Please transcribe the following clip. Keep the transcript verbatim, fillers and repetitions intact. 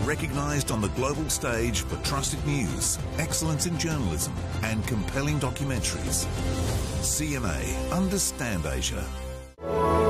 recognised on the global stage for trusted news, excellence in journalism and compelling documentaries. C M A, Understand Asia.